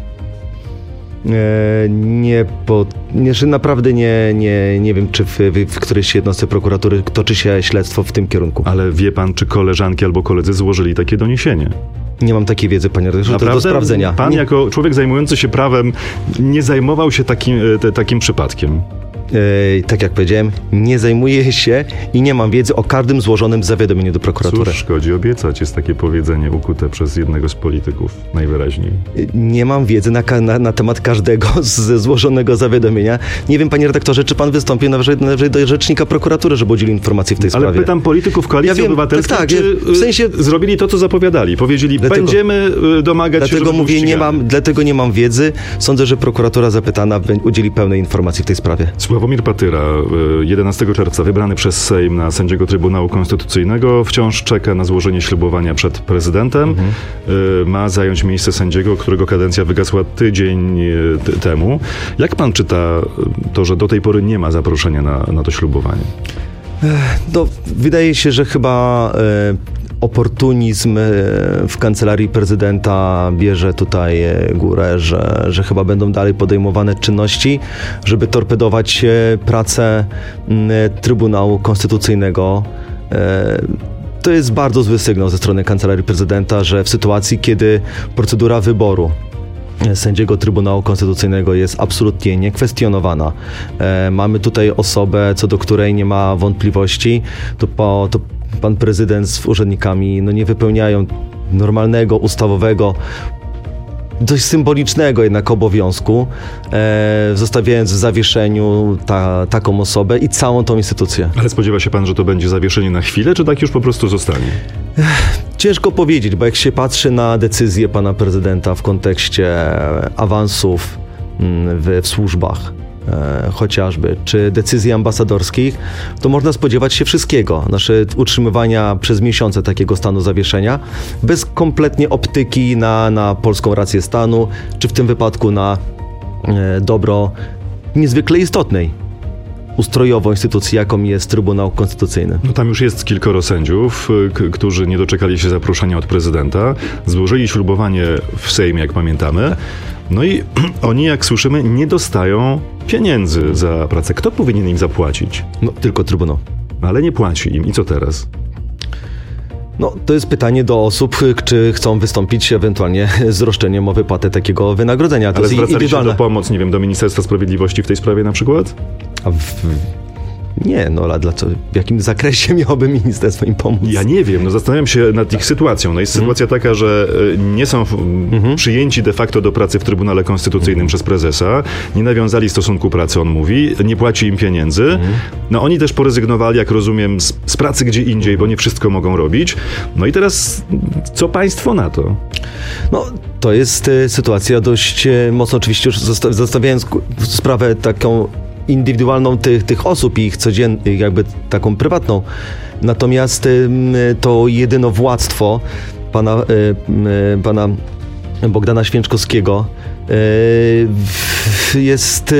Naprawdę nie wiem, czy w którejś jednostce prokuratury toczy się śledztwo w tym kierunku. Ale wie pan, czy koleżanki albo koledzy złożyli takie doniesienie? Nie mam takiej wiedzy, panie redaktorze, to do sprawdzenia. Pan jako człowiek zajmujący się prawem nie zajmował się takim przypadkiem? Tak jak powiedziałem, nie zajmuję się i nie mam wiedzy o każdym złożonym zawiadomieniu do prokuratury. Cóż szkodzi obiecać, jest takie powiedzenie ukute przez jednego z polityków najwyraźniej. Nie mam wiedzy na temat każdego z złożonego zawiadomienia. Nie wiem, panie redaktorze, czy pan wystąpi najwyżej do rzecznika prokuratury, żeby udzielił informacji w tej sprawie. Ale pytam polityków Koalicji Obywatelskiej, czy w sensie zrobili to, co zapowiadali. Powiedzieli, będziemy domagać się, Dlatego nie mam wiedzy. Sądzę, że prokuratura zapytana udzieli pełnej informacji w tej sprawie. Sławomir Patyra, 11 czerwca wybrany przez Sejm na sędziego Trybunału Konstytucyjnego, wciąż czeka na złożenie ślubowania przed prezydentem. Ma zająć miejsce sędziego, którego kadencja wygasła tydzień temu. Jak pan czyta to, że do tej pory nie ma zaproszenia na to ślubowanie? Wydaje się, że chyba oportunizm w kancelarii prezydenta bierze tutaj górę, że chyba będą dalej podejmowane czynności, żeby torpedować pracę Trybunału Konstytucyjnego. To jest bardzo zły sygnał ze strony kancelarii prezydenta, że w sytuacji, kiedy procedura wyboru sędziego Trybunału Konstytucyjnego jest absolutnie niekwestionowana. Mamy tutaj osobę, co do której nie ma wątpliwości, to pan prezydent z urzędnikami nie wypełniają normalnego, ustawowego dość symbolicznego jednak obowiązku, zostawiając w zawieszeniu taką osobę i całą tą instytucję. Ale spodziewa się pan, że to będzie zawieszenie na chwilę, czy tak już po prostu zostanie? Ciężko powiedzieć, bo jak się patrzy na decyzję pana prezydenta w kontekście awansów w służbach, chociażby, czy decyzji ambasadorskich, to można spodziewać się wszystkiego. Nasze utrzymywania przez miesiące takiego stanu zawieszenia, bez kompletnie optyki na polską rację stanu, czy w tym wypadku na dobro niezwykle istotnej ustrojowo instytucji, jaką jest Trybunał Konstytucyjny. No tam już jest kilkoro sędziów, którzy nie doczekali się zaproszenia od prezydenta, złożyli ślubowanie w Sejmie, jak pamiętamy. No i oni, jak słyszymy, nie dostają pieniędzy za pracę. Kto powinien im zapłacić? No, tylko Trybunał. Ale nie płaci im. I co teraz? No, to jest pytanie do osób, czy chcą wystąpić ewentualnie z roszczeniem o wypłatę takiego wynagrodzenia. To ale jest zwracali się indywidualne. do pomoc, nie wiem, do Ministerstwa Sprawiedliwości w tej sprawie na przykład? Nie, no ale w jakim zakresie miałoby ministerstwo im pomóc? Ja nie wiem, no zastanawiam się nad ich sytuacją. No jest sytuacja taka, że nie są przyjęci de facto do pracy w Trybunale Konstytucyjnym przez prezesa, nie nawiązali stosunku pracy, on mówi, nie płaci im pieniędzy. No oni też porezygnowali, jak rozumiem, z pracy gdzie indziej, bo nie wszystko mogą robić. No i teraz co państwo na to? No, to jest sytuacja dość mocno, oczywiście już zostawiając sprawę taką indywidualną tych osób i ich codziennych, jakby taką prywatną. Natomiast to jedynowładztwo pana Bogdana Święczkowskiego jest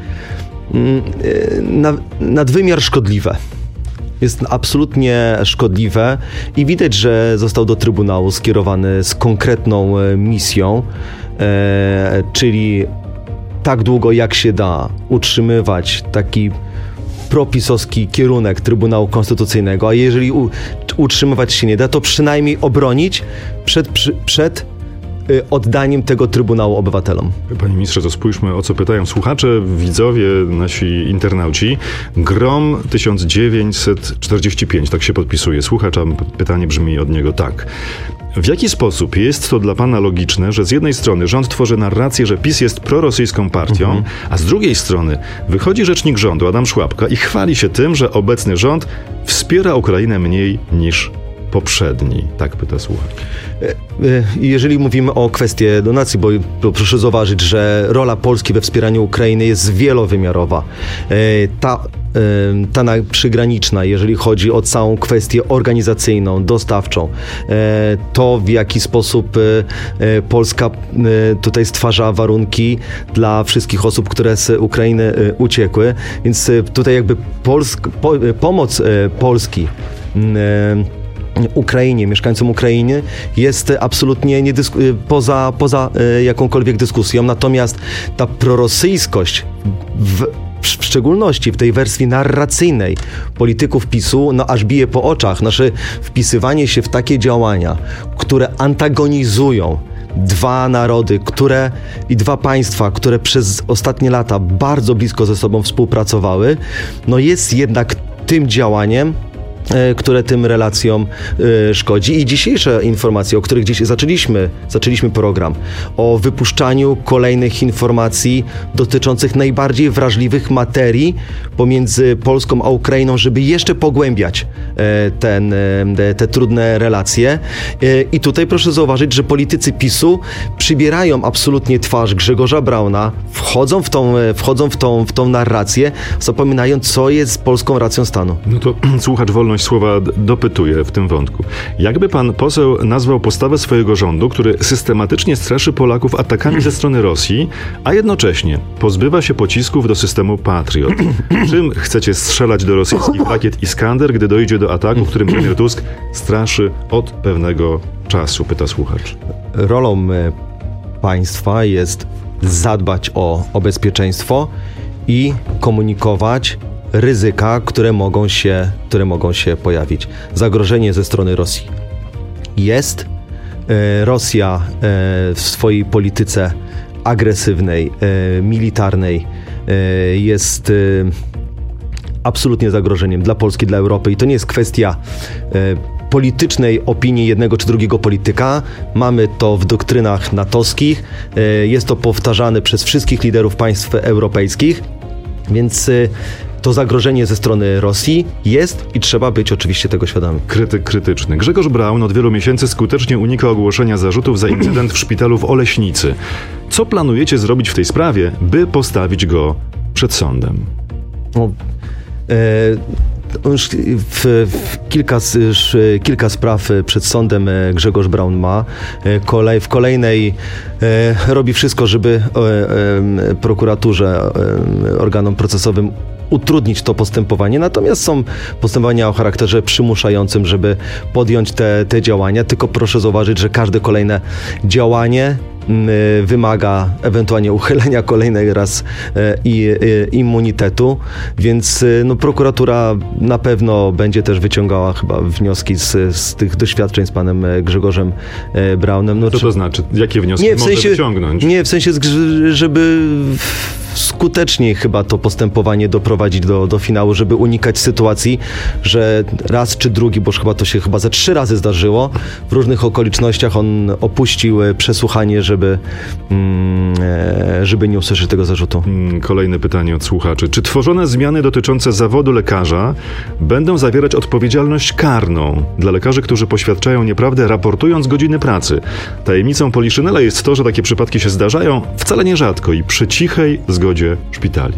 nadwymiar szkodliwe. Jest absolutnie szkodliwe i widać, że został do Trybunału skierowany z konkretną misją, czyli tak długo jak się da utrzymywać taki propisowski kierunek Trybunału Konstytucyjnego, a jeżeli utrzymywać się nie da, to przynajmniej obronić przed oddaniem tego Trybunału obywatelom. Panie ministrze, to spójrzmy, o co pytają słuchacze, widzowie, nasi internauci. Grom 1945, tak się podpisuje słuchacz, a pytanie brzmi od niego tak. W jaki sposób jest to dla pana logiczne, że z jednej strony rząd tworzy narrację, że PiS jest prorosyjską partią, a z drugiej strony wychodzi rzecznik rządu Adam Szłapka i chwali się tym, że obecny rząd wspiera Ukrainę mniej niż poprzedni? Tak pyta słuchacz. Jeżeli mówimy o kwestii donacji, bo proszę zauważyć, że rola Polski we wspieraniu Ukrainy jest wielowymiarowa. Ta przygraniczna, jeżeli chodzi o całą kwestię organizacyjną, dostawczą, to w jaki sposób Polska tutaj stwarza warunki dla wszystkich osób, które z Ukrainy uciekły. Więc tutaj jakby pomoc Polski Ukrainie, mieszkańcom Ukrainy jest absolutnie poza jakąkolwiek dyskusją. Natomiast ta prorosyjskość w szczególności w tej wersji narracyjnej polityków PiS-u, no aż bije po oczach. Nasze wpisywanie się w takie działania, które antagonizują dwa narody, i dwa państwa, które przez ostatnie lata bardzo blisko ze sobą współpracowały, no jest jednak tym działaniem, które tym relacjom szkodzi. I dzisiejsze informacje, o których dziś zaczęliśmy program, o wypuszczaniu kolejnych informacji dotyczących najbardziej wrażliwych materii pomiędzy Polską a Ukrainą, żeby jeszcze pogłębiać te trudne relacje. I tutaj proszę zauważyć, że politycy PiS-u przybierają absolutnie twarz Grzegorza Brauna, wchodzą w tą narrację, zapominając, co jest polską racją stanu. No to słuchacz wolność słowa dopytuje w tym wątku. Jakby pan poseł nazwał postawę swojego rządu, który systematycznie straszy Polaków atakami ze strony Rosji, a jednocześnie pozbywa się pocisków do systemu Patriot? Czym chcecie strzelać do rosyjskich rakiet Iskander, gdy dojdzie do ataku, którym premier Tusk straszy od pewnego czasu? Pyta słuchacz. Rolą państwa jest zadbać o bezpieczeństwo i komunikować ryzyka, które mogą się pojawić. Zagrożenie ze strony Rosji jest. Rosja w swojej polityce agresywnej, militarnej jest absolutnie zagrożeniem dla Polski, dla Europy i to nie jest kwestia politycznej opinii jednego czy drugiego polityka. Mamy to w doktrynach natowskich. Jest to powtarzane przez wszystkich liderów państw europejskich, więc to zagrożenie ze strony Rosji jest i trzeba być oczywiście tego świadomi. Krytyk krytyczny. Grzegorz Braun od wielu miesięcy skutecznie unika ogłoszenia zarzutów za incydent w szpitalu w Oleśnicy. Co planujecie zrobić w tej sprawie, by postawić go przed sądem? Już kilka spraw przed sądem Grzegorz Braun ma. W kolejnej robi wszystko, żeby prokuraturze, organom procesowym utrudnić to postępowanie. Natomiast są postępowania o charakterze przymuszającym, żeby podjąć te działania. Tylko proszę zauważyć, że każde kolejne działanie wymaga ewentualnie uchylenia kolejny raz immunitetu, więc prokuratura na pewno będzie też wyciągała chyba wnioski z tych doświadczeń z panem Grzegorzem Braunem. Co to znaczy? Jakie wnioski może wyciągnąć? Nie, w sensie, żeby skuteczniej chyba to postępowanie doprowadzić do finału, żeby unikać sytuacji, że raz czy drugi, bo chyba to się ze 3 razy zdarzyło, w różnych okolicznościach on opuścił przesłuchanie, żeby nie usłyszeć tego zarzutu. Kolejne pytanie od słuchaczy. Czy tworzone zmiany dotyczące zawodu lekarza będą zawierać odpowiedzialność karną dla lekarzy, którzy poświadczają nieprawdę, raportując godziny pracy? Tajemnicą Poliszynela jest to, że takie przypadki się zdarzają wcale nierzadko i przy cichej zgodzie szpitali.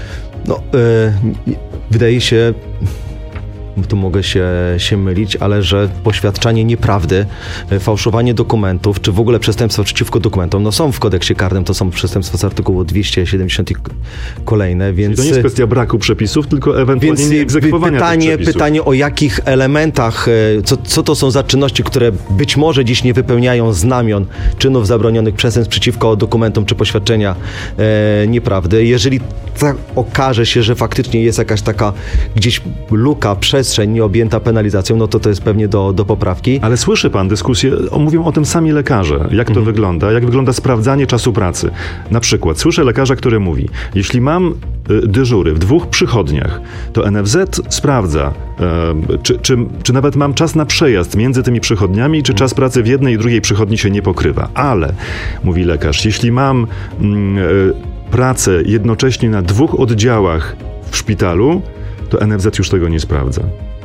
Wydaje się, tu mogę się mylić, ale że poświadczanie nieprawdy, fałszowanie dokumentów, czy w ogóle przestępstwa przeciwko dokumentom, są w kodeksie karnym, to są przestępstwa z artykułu 270 i kolejne, więc... Czyli to nie jest kwestia braku przepisów, tylko ewentualnie nieegzekwowania tych przepisów. Pytanie o jakich elementach, co to są za czynności, które być może dziś nie wypełniają znamion czynów zabronionych przestępstw przeciwko dokumentom, czy poświadczenia nieprawdy. Jeżeli tak okaże się, że faktycznie jest jakaś taka gdzieś luka, przestrzeń nieobjęta penalizacją, to jest pewnie do poprawki. Ale słyszy pan dyskusję, mówią o tym sami lekarze, jak to wygląda, jak wygląda sprawdzanie czasu pracy. Na przykład słyszę lekarza, który mówi, jeśli mam dyżury w 2 przychodniach, to NFZ sprawdza, czy nawet mam czas na przejazd między tymi przychodniami, czy czas pracy w jednej i drugiej przychodni się nie pokrywa. Ale, mówi lekarz, jeśli mam pracę jednocześnie na 2 oddziałach w szpitalu, to NFZ już tego nie sprawdza.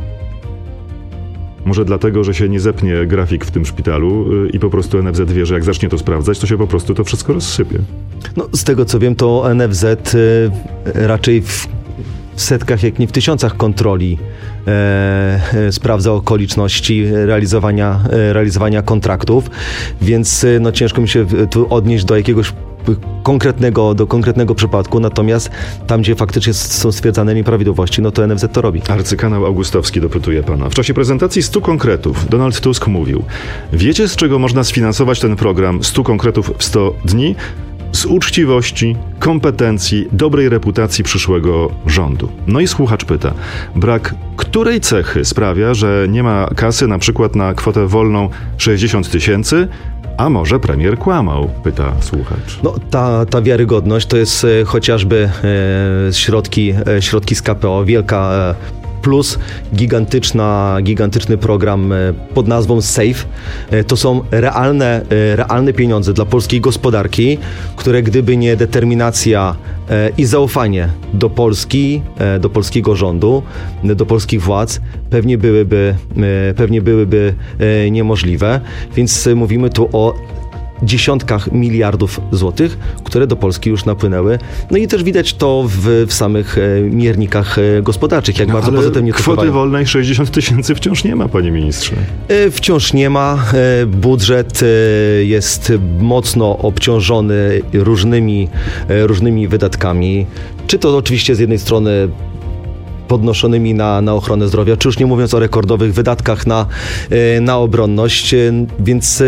Może dlatego, że się nie zepnie grafik w tym szpitalu i po prostu NFZ wie, że jak zacznie to sprawdzać, to się po prostu to wszystko rozsypie. Z tego co wiem, to NFZ raczej w setkach, jak nie w tysiącach kontroli sprawdza okoliczności realizowania kontraktów, więc ciężko mi się tu odnieść do jakiegoś konkretnego przypadku, natomiast tam, gdzie faktycznie są stwierdzane nieprawidłowości, to NFZ to robi. Arcykanał Augustowski dopytuje pana. W czasie prezentacji 100 konkretów Donald Tusk mówił: wiecie, z czego można sfinansować ten program 100 konkretów w 100 dni? Z uczciwości, kompetencji, dobrej reputacji przyszłego rządu. I słuchacz pyta, brak której cechy sprawia, że nie ma kasy na przykład na kwotę wolną 60 000, a może premier kłamał? Pyta słuchacz. Ta wiarygodność to jest chociażby środki z KPO, wielka plus gigantyczny program pod nazwą SAFE. To są realne pieniądze dla polskiej gospodarki, które gdyby nie determinacja i zaufanie do Polski, do polskiego rządu, do polskich władz, pewnie byłyby niemożliwe. Więc mówimy tu o dziesiątkach miliardów złotych, które do Polski już napłynęły. I też widać to w samych miernikach gospodarczych, jak bardzo pozytywnie to kwoty wolnej 60 000 wciąż nie ma, panie ministrze. Wciąż nie ma. Budżet jest mocno obciążony różnymi wydatkami. Czy to oczywiście z jednej strony podnoszonymi na ochronę zdrowia, czy już nie mówiąc o rekordowych wydatkach na obronność, więc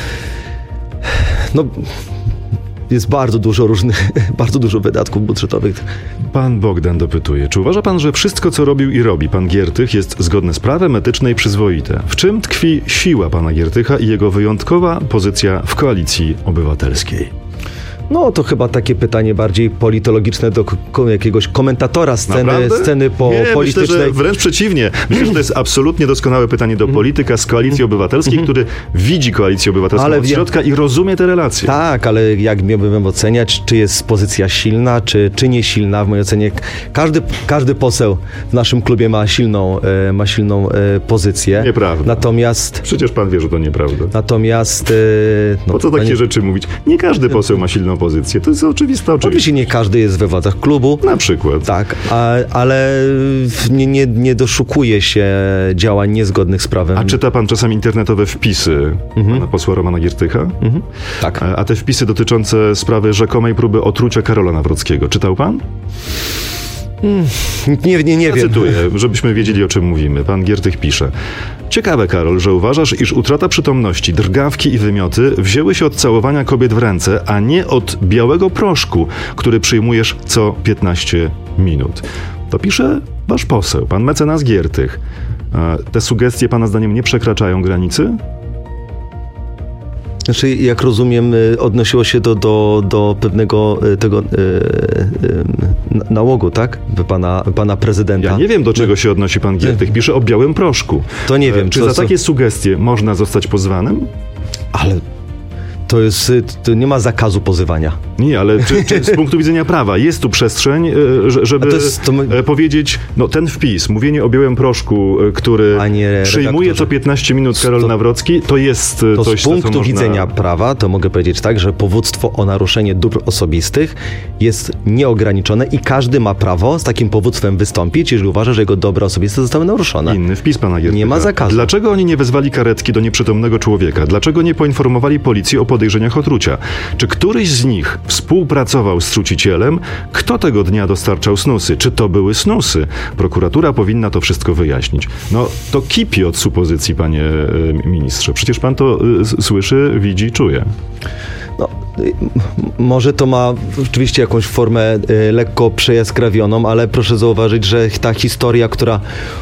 jest bardzo dużo wydatków budżetowych. Pan Bogdan dopytuje, czy uważa pan, że wszystko, co robił i robi pan Giertych, jest zgodne z prawem, etyczne i przyzwoite? W czym tkwi siła pana Giertycha i jego wyjątkowa pozycja w Koalicji Obywatelskiej? No to chyba takie pytanie bardziej politologiczne do jakiegoś komentatora sceny politycznej. Myślę, że wręcz przeciwnie. Myślę, że to jest absolutnie doskonałe pytanie do polityka z Koalicji Obywatelskiej, który widzi Koalicję Obywatelską od środka i rozumie te relacje. Tak, ale jak miałbym oceniać, czy jest pozycja silna, czy nie silna? W mojej ocenie każdy poseł w naszym klubie ma silną pozycję. Nieprawda. Natomiast... Przecież pan wie, że to nieprawda. Natomiast... Po co takie rzeczy mówić? Nie każdy poseł ma silną pozycję. To jest oczywiste. Oczywiście nie każdy jest we władzach klubu. Na przykład. Tak, ale nie doszukuje się działań niezgodnych z prawem. A czyta pan czasem internetowe wpisy pana posła Romana Giertycha? Tak. A te wpisy dotyczące sprawy rzekomej próby otrucia Karola Nawrockiego. Czytał pan? Nie wiem. Cytuję, żebyśmy wiedzieli, o czym mówimy. Pan Giertych pisze. Ciekawe, Karol, że uważasz, iż utrata przytomności, drgawki i wymioty wzięły się od całowania kobiet w ręce, a nie od białego proszku, który przyjmujesz co 15 minut. To pisze wasz poseł, pan mecenas Giertych. Te sugestie pana zdaniem nie przekraczają granicy? Znaczy, jak rozumiem, odnosiło się do pewnego tego nałogu, tak? Pana prezydenta. Ja nie wiem, do czego się odnosi pan Giertych. Pisze o białym proszku. To nie wiem. Czy za takie sugestie można zostać pozwanym? Ale to nie ma zakazu pozywania. Nie, ale czy z punktu widzenia prawa jest tu przestrzeń, żeby powiedzieć, ten wpis, mówienie o białym proszku, który przyjmuje co 15 minut Karol Nawrocki, to jest coś, z punktu widzenia prawa, to mogę powiedzieć tak, że powództwo o naruszenie dóbr osobistych jest nieograniczone i każdy ma prawo z takim powództwem wystąpić, jeżeli uważa, że jego dobra osobiste zostały naruszone. Inny wpis pana Giertycha. Nie ma zakazu. Dlaczego oni nie wezwali karetki do nieprzytomnego człowieka? Dlaczego nie poinformowali policji o podejrzeniach otrucia? Czy któryś z nich współpracował z trucicielem? Kto tego dnia dostarczał snusy? Czy to były snusy? Prokuratura powinna to wszystko wyjaśnić. To kipi od supozycji, panie ministrze. Przecież pan to słyszy, widzi, czuje. Może to ma oczywiście jakąś formę lekko przejaskrawioną, ale proszę zauważyć, że ta historia, która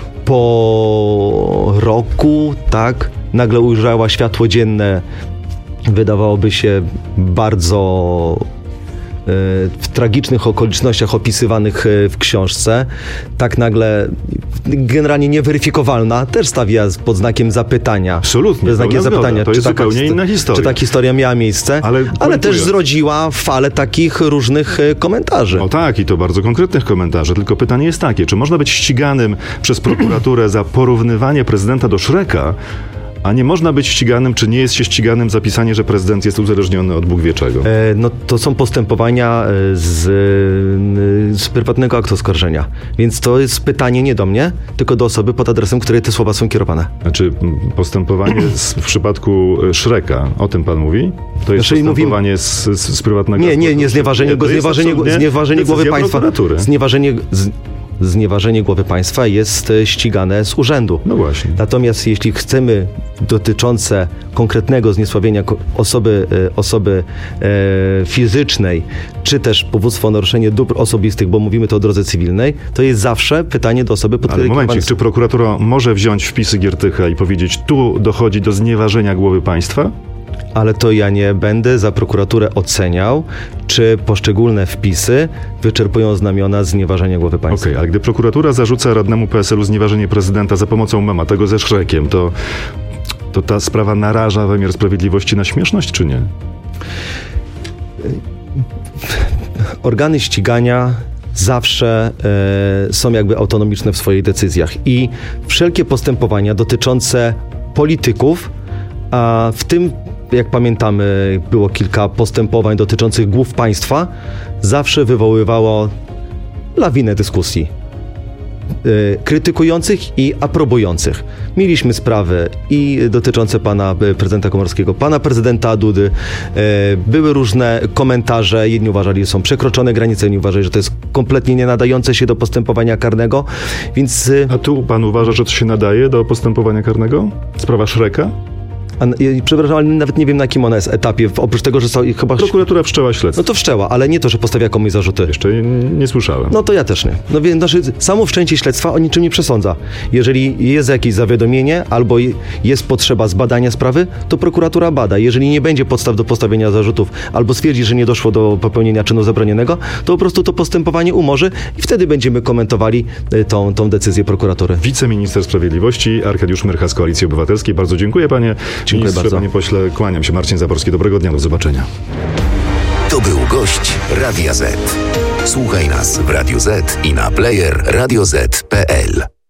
po roku, tak, nagle ujrzała światło dzienne, wydawałoby się bardzo w tragicznych okolicznościach opisywanych w książce, tak nagle generalnie nieweryfikowalna, też stawia pod znakiem zapytania. Absolutnie. To jest zupełnie inna historia. Czy ta historia miała miejsce, ale też zrodziła falę takich różnych komentarzy. Tak, i to bardzo konkretnych komentarzy. Tylko pytanie jest takie, czy można być ściganym przez prokuraturę za porównywanie prezydenta do Shreka, a nie można być ściganym, czy nie jest się ściganym za pisanie, że prezydent jest uzależniony od Bóg wie czego? To są postępowania z prywatnego aktu oskarżenia. Więc to jest pytanie nie do mnie, tylko do osoby pod adresem, której te słowa są kierowane. Znaczy postępowanie w przypadku Shreka, o tym pan mówi? To jest postępowanie z prywatnego aktu? Nie, znieważenie głowy państwa. Znieważenie głowy państwa jest ścigane z urzędu. No właśnie. Natomiast jeśli chcemy dotyczące konkretnego zniesławienia osoby fizycznej, czy też powództwo o naruszenie dóbr osobistych, bo mówimy to o drodze cywilnej, to jest zawsze pytanie do osoby, pod której... Ale momencik, czy prokuratura może wziąć wpisy Giertycha i powiedzieć, tu dochodzi do znieważenia głowy państwa? Ale to ja nie będę za prokuraturę oceniał, czy poszczególne wpisy wyczerpują znamiona znieważenia głowy państwa. Okej, ale gdy prokuratura zarzuca radnemu PSL-u znieważenie prezydenta za pomocą mema, tego ze Szrekiem, to ta sprawa naraża wymiar sprawiedliwości na śmieszność, czy nie? Organy ścigania zawsze są jakby autonomiczne w swoich decyzjach i wszelkie postępowania dotyczące polityków, a w tym, jak pamiętamy, było kilka postępowań dotyczących głów państwa, zawsze wywoływało lawinę dyskusji. Krytykujących i aprobujących. Mieliśmy sprawy i dotyczące pana prezydenta Komorowskiego, pana prezydenta Dudy. Były różne komentarze. Jedni uważali, że są przekroczone granice, inni uważali, że to jest kompletnie nie nadające się do postępowania karnego, więc... A tu pan uważa, że to się nadaje do postępowania karnego? Sprawa Shreka? Przepraszam, ale nawet nie wiem, na jakim ona jest etapie, oprócz tego, że chyba... Prokuratura wszczęła śledztwo. No to wszczęła, ale nie to, że postawia komuś zarzuty. Jeszcze nie słyszałem. No to ja też nie. No więc samo wszczęcie śledztwa o niczym nie przesądza. Jeżeli jest jakieś zawiadomienie albo jest potrzeba zbadania sprawy, to prokuratura bada. Jeżeli nie będzie podstaw do postawienia zarzutów albo stwierdzi, że nie doszło do popełnienia czynu zabronionego, to po prostu to postępowanie umorzy i wtedy będziemy komentowali tą decyzję prokuratury. Wiceminister Sprawiedliwości Arkadiusz Myrcha z Koalicji Obywatelskiej. Bardzo dziękuję, panie ministrze, bardzo. panie pośle. Kłaniam się. Marcin Zaborski. Dobrego dnia. Do zobaczenia. To był gość Radia Z. Słuchaj nas w Radio Z i na player radioz.pl.